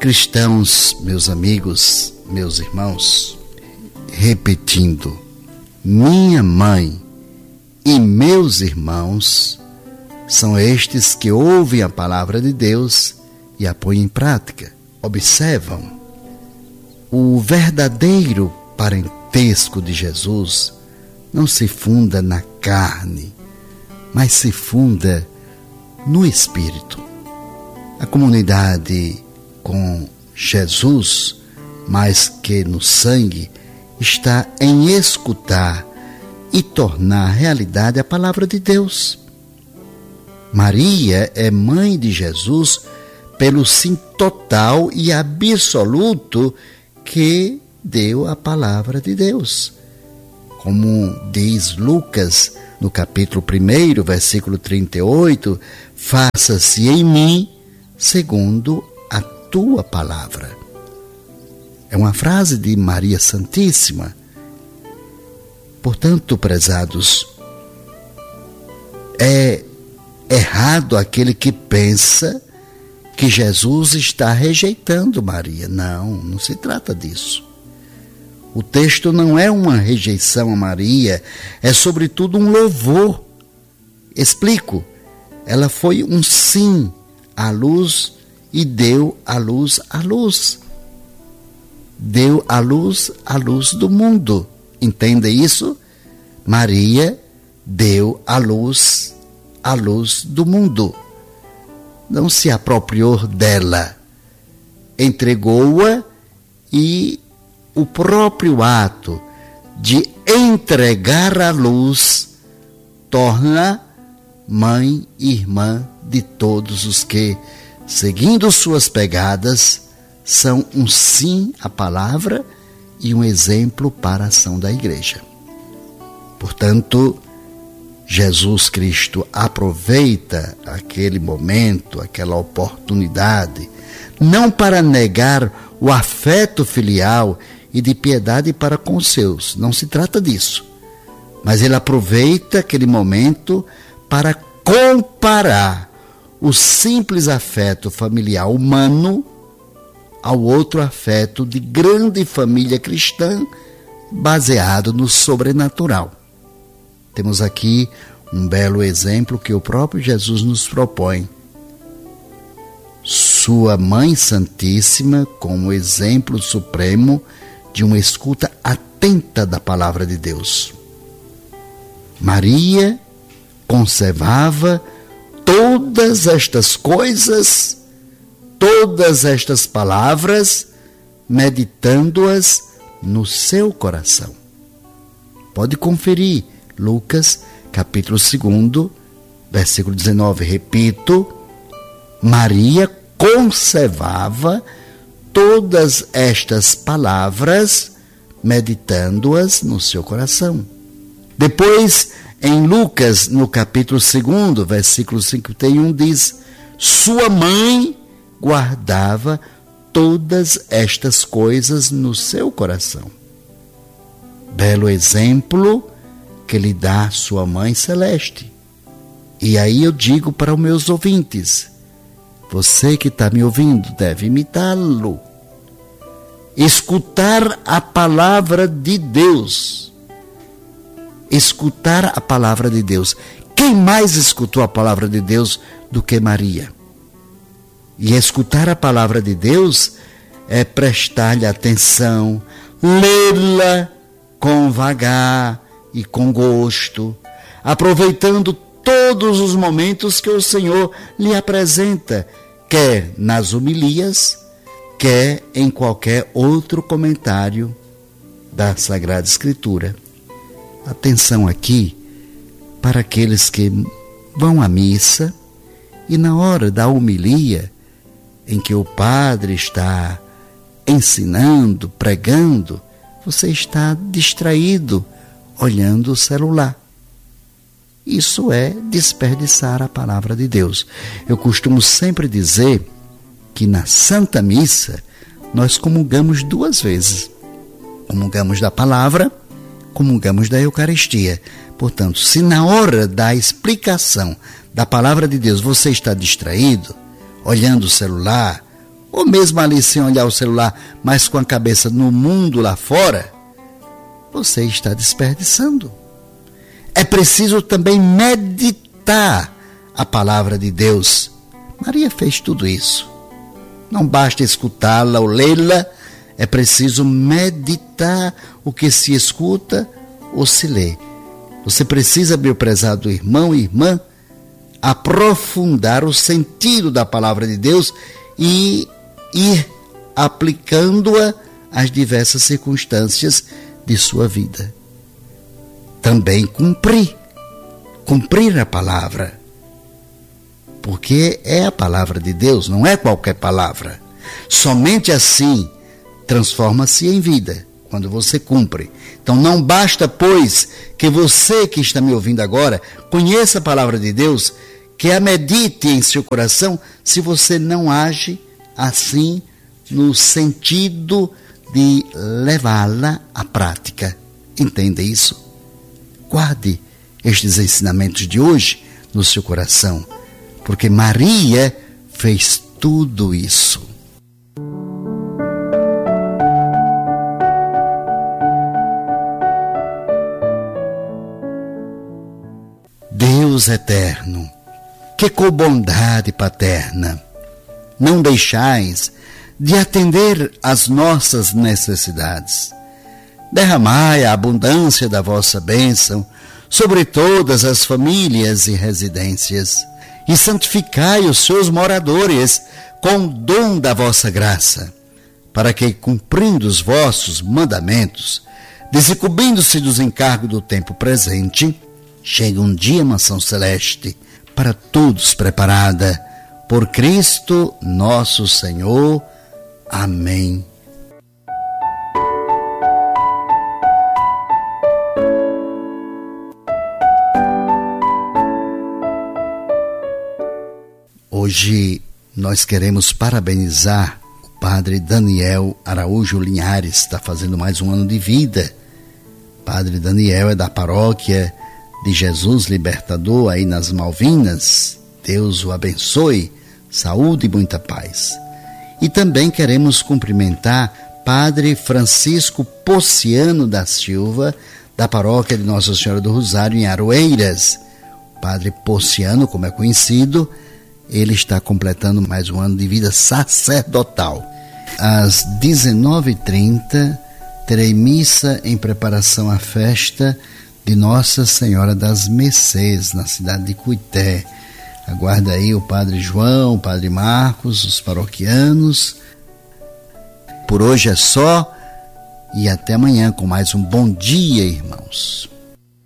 cristãos, meus amigos, meus irmãos, repetindo, minha mãe e meus irmãos são estes que ouvem a palavra de Deus e a põem em prática, observam. O verdadeiro parentesco de Jesus não se funda na carne, mas se funda no Espírito. A comunidade com Jesus, mais que no sangue, está em escutar e tornar realidade a palavra de Deus. Maria é mãe de Jesus pelo sim total e absoluto que deu a palavra de Deus. Como diz Lucas, no capítulo 1, versículo 38, faça-se em mim segundo a tua palavra. É uma frase de Maria Santíssima. Portanto, prezados, é errado aquele que pensa que Jesus está rejeitando Maria. Não se trata disso. O texto não é uma rejeição a Maria, é sobretudo um louvor. Explico. Ela foi um sim à luz e deu à luz a luz. Deu à luz a luz do mundo. Entende isso? Maria deu à luz a luz do mundo. Não se apropriou dela, entregou-a, e o próprio ato de entregar a luz torna mãe e irmã de todos os que, seguindo suas pegadas, são um sim à palavra e um exemplo para a ação da igreja. Portanto, Jesus Cristo aproveita aquele momento, aquela oportunidade, não para negar o afeto filial e de piedade para com os seus, não se trata disso, mas ele aproveita aquele momento para comparar o simples afeto familiar humano ao outro afeto de grande família cristã baseado no sobrenatural. Temos aqui um belo exemplo que o próprio Jesus nos propõe. Sua Mãe Santíssima como exemplo supremo de uma escuta atenta da palavra de Deus. Maria conservava todas estas coisas, todas estas palavras, meditando-as no seu coração. Pode conferir Lucas, capítulo 2, versículo 19. Repito, Maria conservava todas estas palavras, meditando-as no seu coração. Depois, em Lucas, no capítulo 2, versículo 51, diz: sua mãe guardava todas estas coisas no seu coração. Belo exemplo que lhe dá sua Mãe Celeste. E aí eu digo para os meus ouvintes, você que está me ouvindo deve imitá-lo. Escutar a palavra de Deus. Escutar a palavra de Deus. Quem mais escutou a palavra de Deus do que Maria? E escutar a palavra de Deus é prestar-lhe atenção, lê-la com vagar e com gosto, aproveitando todos os momentos que o Senhor lhe apresenta, quer nas homilias, quer em qualquer outro comentário da Sagrada Escritura. Atenção aqui para aqueles que vão à missa e na hora da homilia, em que o padre está ensinando, pregando, você está distraído, olhando o celular. Isso é desperdiçar a palavra de Deus. Eu costumo sempre dizer que na Santa Missa nós comungamos 2 vezes. Comungamos da palavra, comungamos da Eucaristia. Portanto, se na hora da explicação da palavra de Deus você está distraído, olhando o celular, ou mesmo ali sem olhar o celular, mas com a cabeça no mundo lá fora, você está desperdiçando. É preciso também meditar a palavra de Deus. Maria fez tudo isso. Não basta escutá-la ou lê-la, é preciso meditar o que se escuta ou se lê. Você precisa, meu prezado irmão e irmã, aprofundar o sentido da palavra de Deus e ir aplicando-a às diversas circunstâncias de sua vida. Também cumprir a palavra, porque é a palavra de Deus, não é qualquer palavra. Somente assim transforma-se em vida, quando você cumpre. Então não basta, pois, que você que está me ouvindo agora conheça a palavra de Deus, que a medite em seu coração, se você não age assim no sentido de levá-la à prática. Entenda isso? Guarde estes ensinamentos de hoje no seu coração, porque Maria fez tudo isso. Deus eterno, que com bondade paterna não deixais de atender às nossas necessidades. Derramai a abundância da vossa bênção sobre todas as famílias e residências, e santificai os seus moradores com o dom da vossa graça, para que, cumprindo os vossos mandamentos, desincubindo-se dos encargos do tempo presente, chegue um dia mansão celeste, para todos preparada, por Cristo nosso Senhor. Amém. Hoje nós queremos parabenizar o Padre Daniel Araújo Linhares, está fazendo mais um ano de vida. Padre Daniel é da paróquia de Jesus Libertador, aí nas Malvinas. Deus o abençoe, saúde e muita paz. E também queremos cumprimentar Padre Francisco Pociano da Silva, da paróquia de Nossa Senhora do Rosário, em Aroeiras. Padre Pociano, como é conhecido, ele está completando mais um ano de vida sacerdotal. Às 19h30, terei missa em preparação à festa de Nossa Senhora das Mercês, na cidade de Cuité. Aguarda aí o Padre João, o Padre Marcos, os paroquianos. Por hoje é só, e até amanhã com mais um Bom Dia, irmãos.